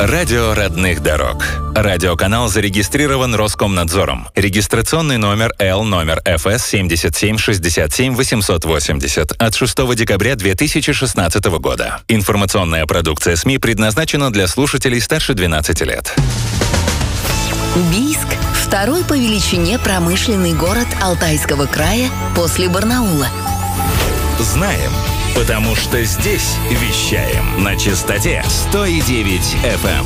Радио родных дорог. Радиоканал зарегистрирован Роскомнадзором. Регистрационный номер ФС 77 880 от 6 декабря 2016 года. Информационная продукция СМИ предназначена для слушателей старше 12 лет. Бийск – второй по величине промышленный город Алтайского края после Барнаула. Знаем, потому что здесь вещаем на частоте 100,9 FM.